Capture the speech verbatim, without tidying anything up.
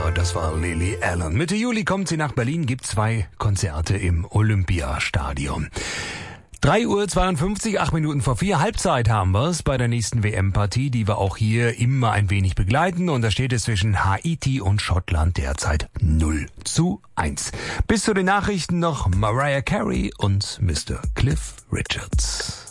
Das war Lily Allen. Mitte Juli kommt sie nach Berlin, gibt zwei Konzerte im Olympiastadion. drei Uhr zweiundfünfzig, acht Minuten vor vier, Halbzeit haben wir's bei der nächsten W M-Partie, die wir auch hier immer ein wenig begleiten. Und da steht es zwischen Haiti und Schottland derzeit null zu eins. Bis zu den Nachrichten noch Mariah Carey und Mister Cliff Richards.